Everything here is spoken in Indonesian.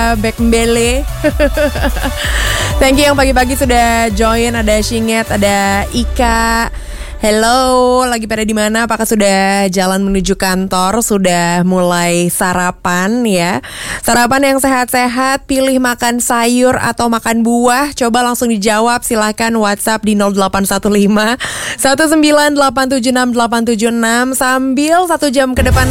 Bekmbele. Thank you yang pagi-pagi sudah join. Ada Shinget, ada Ika. Hello, lagi pada di mana? Apakah sudah jalan menuju kantor? Sudah mulai sarapan ya? Sarapan yang sehat-sehat, pilih makan sayur atau makan buah. Coba langsung dijawab, silahkan WhatsApp di 0815 19876 876 sambil 1 jam ke depan